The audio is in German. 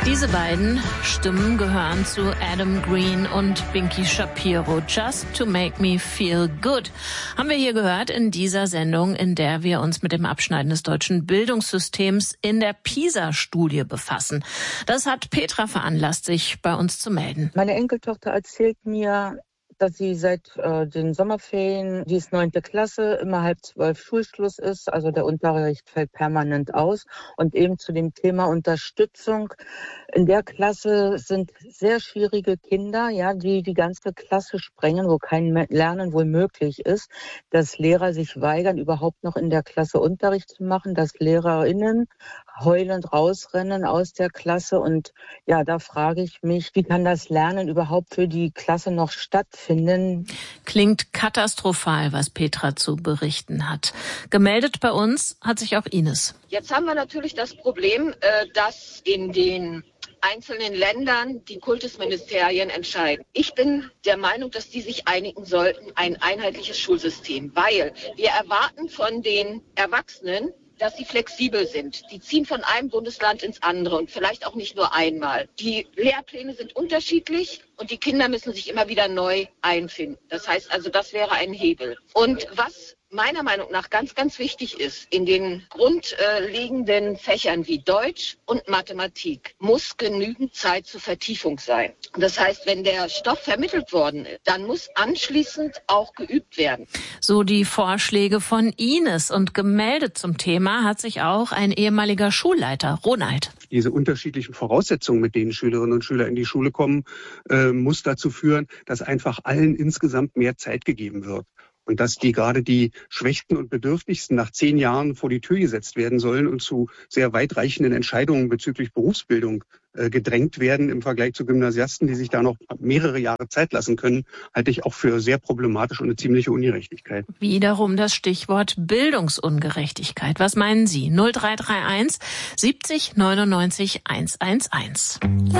Diese beiden Stimmen gehören zu Adam Green und Binky Shapiro. Just to make me feel good. Haben wir hier gehört in dieser Sendung, in der wir uns mit dem Abschneiden des deutschen Bildungssystems in der PISA-Studie befassen. Das hat Petra veranlasst, sich bei uns zu melden. Meine Enkeltochter erzählt mir, dass sie seit den Sommerferien, die ist 9. Klasse, immer 11:30 Schulschluss ist. Also der Unterricht fällt permanent aus. Und eben zu dem Thema Unterstützung. In der Klasse sind sehr schwierige Kinder, ja, die die ganze Klasse sprengen, wo kein Lernen wohl möglich ist. Dass Lehrer sich weigern, überhaupt noch in der Klasse Unterricht zu machen. Dass LehrerInnen heulend rausrennen aus der Klasse. Und ja, da frage ich mich, wie kann das Lernen überhaupt für die Klasse noch stattfinden? Klingt katastrophal, was Petra zu berichten hat. Gemeldet bei uns hat sich auch Ines. Jetzt haben wir natürlich das Problem, dass in den einzelnen Ländern die Kultusministerien entscheiden. Ich bin der Meinung, dass die sich einigen sollten, ein einheitliches Schulsystem, weil wir erwarten von den Erwachsenen, dass sie flexibel sind. Die ziehen von einem Bundesland ins andere und vielleicht auch nicht nur einmal. Die Lehrpläne sind unterschiedlich und die Kinder müssen sich immer wieder neu einfinden. Das heißt also, das wäre ein Hebel. Und was meiner Meinung nach ganz, ganz wichtig ist, in den grundlegenden Fächern wie Deutsch und Mathematik muss genügend Zeit zur Vertiefung sein. Das heißt, wenn der Stoff vermittelt worden ist, dann muss anschließend auch geübt werden. So die Vorschläge von Ines. Und gemeldet zum Thema hat sich auch ein ehemaliger Schulleiter, Ronald. Diese unterschiedlichen Voraussetzungen, mit denen Schülerinnen und Schüler in die Schule kommen, muss dazu führen, dass einfach allen insgesamt mehr Zeit gegeben wird. Und dass gerade die Schwächsten und Bedürftigsten nach 10 Jahren vor die Tür gesetzt werden sollen und zu sehr weitreichenden Entscheidungen bezüglich Berufsbildung gedrängt werden im Vergleich zu Gymnasiasten, die sich da noch mehrere Jahre Zeit lassen können, halte ich auch für sehr problematisch und eine ziemliche Ungerechtigkeit. Wiederum das Stichwort Bildungsungerechtigkeit. Was meinen Sie? 0331 70 99 111.